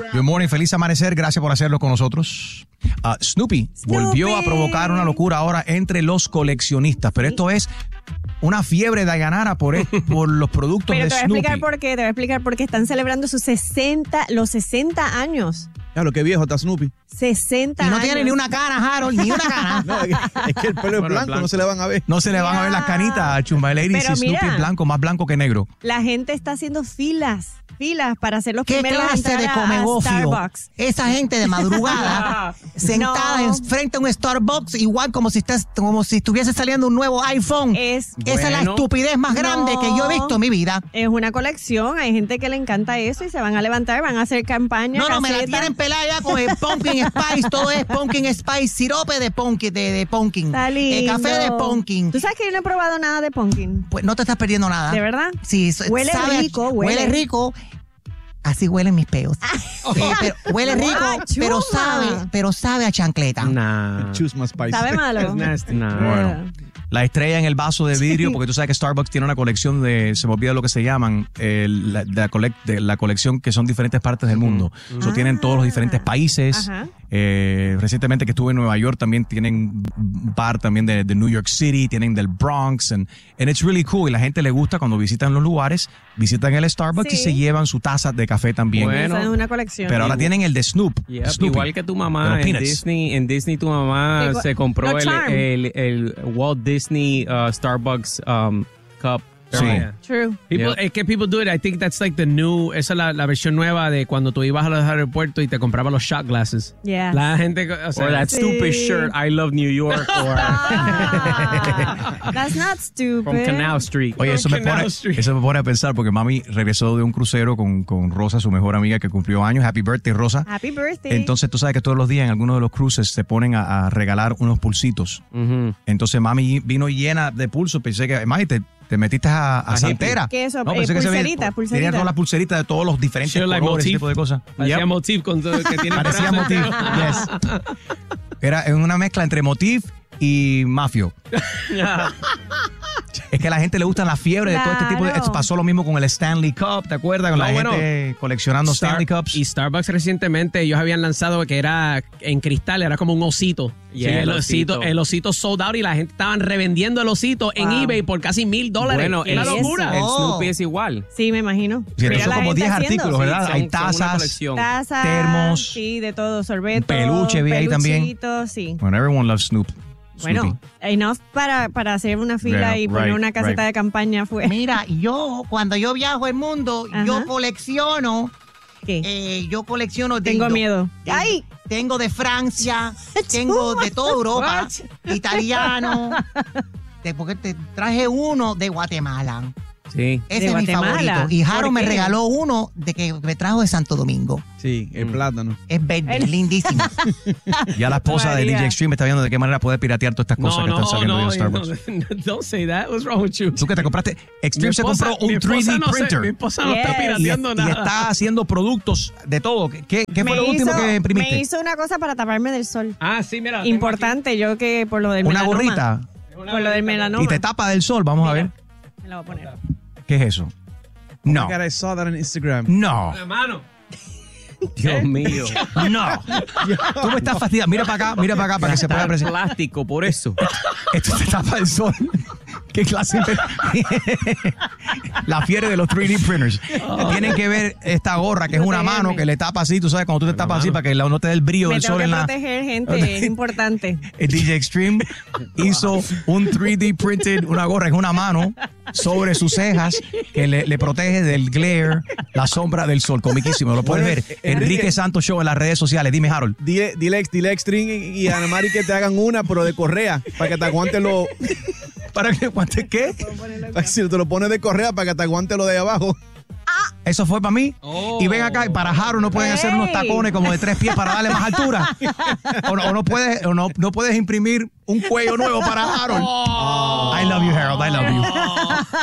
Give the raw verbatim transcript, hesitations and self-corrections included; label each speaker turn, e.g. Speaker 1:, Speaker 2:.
Speaker 1: Good morning, feliz amanecer, gracias por hacerlo con nosotros. Uh, Snoopy, Snoopy volvió a provocar una locura ahora entre los coleccionistas, pero esto es una fiebre de Dayanara por, por los productos
Speaker 2: pero
Speaker 1: de
Speaker 2: te voy
Speaker 1: Snoopy.
Speaker 2: A explicar por qué, te voy a explicar por qué están celebrando sus sesenta, los sesenta años.
Speaker 3: Claro, qué viejo está Snoopy.
Speaker 2: sesenta
Speaker 1: Y no
Speaker 2: años.
Speaker 1: tiene ni una cana, Harold, ni una cana.
Speaker 3: No, es, que, es que el pelo es
Speaker 4: Bueno,
Speaker 3: blanco,
Speaker 4: blanco,
Speaker 3: no se le van a ver.
Speaker 1: No se le van a ver las canitas, Chumba Lady, si
Speaker 2: Pero
Speaker 1: Snoopy
Speaker 2: mira,
Speaker 1: es blanco, más blanco que negro.
Speaker 2: La gente está haciendo filas, filas para hacer los
Speaker 1: ¿Qué
Speaker 2: primeros a
Speaker 1: clase
Speaker 2: entrar
Speaker 1: de
Speaker 2: a- a
Speaker 1: comegofio?
Speaker 2: Starbucks.
Speaker 1: Esa gente de madrugada sentada
Speaker 2: No.
Speaker 1: en frente a un Starbucks igual como si estás, como si estuviese saliendo un nuevo iPhone.
Speaker 2: Es,
Speaker 1: Esa es la
Speaker 4: Bueno.
Speaker 1: estupidez más grande
Speaker 2: No.
Speaker 1: que yo he visto en mi vida.
Speaker 2: es una colección, hay gente que le encanta eso y se van a levantar, van a hacer campaña.
Speaker 1: No, no, me la
Speaker 2: casetas.
Speaker 1: tienen pelada ya con el pumpkin spice, todo es pumpkin spice, sirope de pumpkin, de, de pumpkin,
Speaker 2: Está
Speaker 1: eh,
Speaker 2: lindo.
Speaker 1: café de pumpkin.
Speaker 2: ¿Tú sabes que yo no he probado nada de pumpkin?
Speaker 1: Pues no te estás perdiendo nada.
Speaker 2: ¿De verdad?
Speaker 1: Sí, so-
Speaker 2: Huele
Speaker 1: sabe-
Speaker 2: rico, huele.
Speaker 1: rico. Así huelen mis peos. Eh, pero huele rico,
Speaker 2: Ah,
Speaker 1: pero
Speaker 2: chuma.
Speaker 1: sabe, pero sabe a chancleta.
Speaker 4: Nah.
Speaker 3: Choose my spice.
Speaker 2: ¿Sabe malo?
Speaker 4: It's nasty. Nah.
Speaker 1: Bueno. La estrella en el vaso de vidrio, porque tú sabes que Starbucks tiene una colección de, se me olvida lo que se llaman, eh, la, de la, colec- de la colección que son diferentes partes del mundo. Eso
Speaker 2: Ah.
Speaker 1: tienen todos los diferentes países.
Speaker 2: Ajá.
Speaker 1: Eh, recientemente que estuve en Nueva York también tienen un par también de, de New York City, tienen del Bronx, and, and it's really cool. Y la gente le gusta cuando visitan los lugares, visitan el Starbucks y
Speaker 2: Sí.
Speaker 1: se llevan su taza de café también.
Speaker 4: Bueno.
Speaker 2: Esa es una colección.
Speaker 1: Pero ahora tienen el de Snoop.
Speaker 4: Yep,
Speaker 1: Snoopy,
Speaker 4: igual que tu
Speaker 1: de
Speaker 4: mamá
Speaker 1: los
Speaker 4: en
Speaker 1: Peanuts.
Speaker 4: Disney, en Disney tu mamá
Speaker 2: Igual-
Speaker 4: se compró
Speaker 2: los
Speaker 4: el,
Speaker 2: Charm.
Speaker 4: el, el Walt Disney uh, Starbucks um, cup.
Speaker 1: Sí.
Speaker 4: Yeah.
Speaker 2: True.
Speaker 4: People,
Speaker 5: Es que people do it. I think that's like the new. Esa es la, la versión nueva de cuando tú ibas a los aeropuertos y te comprabas los shot glasses.
Speaker 2: Yeah.
Speaker 5: La gente. O sea,
Speaker 4: Or that
Speaker 2: Sí.
Speaker 4: stupid shirt, I love New York, or
Speaker 2: Ah, that's not stupid.
Speaker 4: from Canal Street.
Speaker 1: Oye, eso me,
Speaker 5: Canal
Speaker 1: pone,
Speaker 5: Street.
Speaker 1: eso me pone a pensar porque mami regresó de un crucero con, con Rosa, su mejor amiga que cumplió años. Happy birthday, Rosa.
Speaker 2: Happy birthday.
Speaker 1: Entonces tú sabes que todos los días en algunos de los cruces se ponen a, a regalar unos pulsitos.
Speaker 4: Ujú.
Speaker 1: Entonces mami vino llena de pulsos. Pensé que, mami, te, te metiste a, a
Speaker 4: A
Speaker 1: Santera.
Speaker 2: ¿Qué es eso?
Speaker 1: No,
Speaker 2: Eh,
Speaker 1: pensé que se veía-
Speaker 2: pulserita,
Speaker 1: Tenía
Speaker 2: pulserita.
Speaker 1: todas las pulseritas de todos los diferentes
Speaker 5: Sure, like
Speaker 1: colores, ese
Speaker 5: motif.
Speaker 1: tipo de cosas.
Speaker 5: Parecía
Speaker 4: Yep.
Speaker 5: motif con todo que tiene.
Speaker 1: Parecía
Speaker 5: brazos.
Speaker 1: motif. Yes. Era una mezcla entre motif y mafio. Es que a la gente le gusta la fiebre de todo este tipo de...
Speaker 2: Claro.
Speaker 1: Pasó lo mismo con el Stanley Cup, ¿te acuerdas? Con
Speaker 4: No,
Speaker 1: la
Speaker 4: bueno,
Speaker 1: gente coleccionando
Speaker 5: Star-
Speaker 1: Stanley Cups.
Speaker 5: Y Starbucks recientemente ellos habían lanzado que era en cristal, era como un osito.
Speaker 4: Yeah,
Speaker 5: Sí, el
Speaker 4: el
Speaker 5: osito,
Speaker 4: osito.
Speaker 5: el osito sold out y la gente estaban revendiendo el osito en
Speaker 2: Wow.
Speaker 5: eBay por casi mil dólares.
Speaker 4: Bueno,
Speaker 5: una
Speaker 4: el,
Speaker 5: locura.
Speaker 4: el
Speaker 1: Oh.
Speaker 4: Snoopy es igual.
Speaker 2: Sí, me imagino.
Speaker 1: Sí,
Speaker 2: Mira
Speaker 1: son
Speaker 2: la
Speaker 1: como
Speaker 2: gente
Speaker 1: diez
Speaker 2: haciendo.
Speaker 1: artículos, ¿verdad?
Speaker 4: Son-
Speaker 1: Hay
Speaker 4: son una
Speaker 1: tazas.
Speaker 4: colección.
Speaker 2: Tazas,
Speaker 1: Termos.
Speaker 2: Sí, de todo, sorbeto.
Speaker 1: Peluche vi ahí también.
Speaker 2: peluchitos, Sí.
Speaker 1: Bueno, everyone loves Snoop.
Speaker 2: Bueno,
Speaker 1: Snoopy.
Speaker 2: enough para, para hacer una fila
Speaker 1: Yeah,
Speaker 2: y poner
Speaker 1: right,
Speaker 2: una caseta
Speaker 1: right.
Speaker 2: de campaña fue.
Speaker 1: Mira, yo, cuando yo viajo el mundo, yo
Speaker 2: Ajá.
Speaker 1: colecciono,
Speaker 2: ¿Qué?
Speaker 1: eh, yo colecciono...
Speaker 2: Tengo
Speaker 1: dildo.
Speaker 2: miedo.
Speaker 1: Tengo-
Speaker 2: ¡Ay!
Speaker 1: Tengo de Francia, tengo de toda Europa, italiano, de- porque te traje uno de Guatemala.
Speaker 4: Sí.
Speaker 1: Ese
Speaker 2: ¿De
Speaker 1: es mi
Speaker 2: Guatemala?
Speaker 1: favorito. Y Jaro
Speaker 2: ¿Por
Speaker 1: me
Speaker 2: qué?
Speaker 1: regaló uno de que me trajo de Santo Domingo.
Speaker 3: Sí, el
Speaker 4: Mm.
Speaker 3: plátano.
Speaker 1: Es verde,
Speaker 2: El-
Speaker 1: lindísimo. Ya la esposa de
Speaker 2: María.
Speaker 1: D J Extreme está viendo de qué manera puede piratear todas estas cosas
Speaker 5: No,
Speaker 1: que están
Speaker 5: no,
Speaker 1: saliendo de
Speaker 5: no,
Speaker 1: los Starbucks.
Speaker 5: no, don't say that. What's wrong with you?
Speaker 1: Tú que te compraste, Extreme
Speaker 5: Mi
Speaker 1: se
Speaker 5: esposa-
Speaker 1: compró
Speaker 5: mi
Speaker 1: un tres
Speaker 5: esposa
Speaker 1: D
Speaker 5: no se-
Speaker 1: printer.
Speaker 5: mi esposa no está
Speaker 2: Yes.
Speaker 1: y,
Speaker 5: pirateando
Speaker 1: y
Speaker 5: nada.
Speaker 1: está haciendo productos de todo. ¿Qué, qué- qué fue
Speaker 2: Me
Speaker 1: lo último
Speaker 2: hizo-
Speaker 1: que imprimiste?
Speaker 2: Me hizo una cosa para taparme del sol.
Speaker 5: Ah, sí, mira. la tengo
Speaker 2: Importante, yo que por lo del
Speaker 1: Una
Speaker 2: melanoma.
Speaker 1: gorrita.
Speaker 2: Por lo del melanoma.
Speaker 1: Y te tapa del sol. Vamos a ver.
Speaker 2: Me la voy a poner.
Speaker 1: ¿Qué es eso? No.
Speaker 3: Oh my God, I saw that on Instagram.
Speaker 1: No.
Speaker 5: aquí. Hermano.
Speaker 4: Dios mío.
Speaker 1: No. Tú me estás fastidiando. Mira para acá, mira para acá para que se pueda
Speaker 4: Está
Speaker 1: apreciar.
Speaker 4: plástico, por eso.
Speaker 1: Esto te tapa el sol. ¿Qué clase de... La fiebre de los tres D printers. Tienen que ver esta gorra que es una
Speaker 2: Protégerme.
Speaker 1: mano que le tapa así. Tú sabes, cuando tú te tapas así para que la- no te dé el brillo
Speaker 2: Me
Speaker 1: del
Speaker 2: tengo
Speaker 1: sol
Speaker 2: que
Speaker 1: en la...
Speaker 2: proteger, gente. Es importante.
Speaker 1: El D J Extreme hizo un tres D printed, una gorra en una mano sobre sus cejas que le, le protege del glare, la sombra del sol. Comiquísimo, lo puedes
Speaker 3: Bueno,
Speaker 1: ver.
Speaker 3: eh,
Speaker 1: Enrique
Speaker 3: Enrique-
Speaker 1: Santos Show en las redes sociales. Dime, Harold.
Speaker 3: Dile, dile, dile a Extreme y a Ana Mari que te hagan una, pero de correa, para que te aguante lo...
Speaker 1: ¿Para que aguante qué?
Speaker 3: Si te lo pones de correa, para que te aguante lo de ahí abajo.
Speaker 1: Eso fue para mí.
Speaker 5: Oh.
Speaker 1: Y ven acá, y para Harold no pueden hacer unos
Speaker 2: Hey.
Speaker 1: tacones como de tres pies para darle más altura. O no, o no puedes, o no, no puedes imprimir un cuello nuevo para Harold. I love you, Harold. I love you.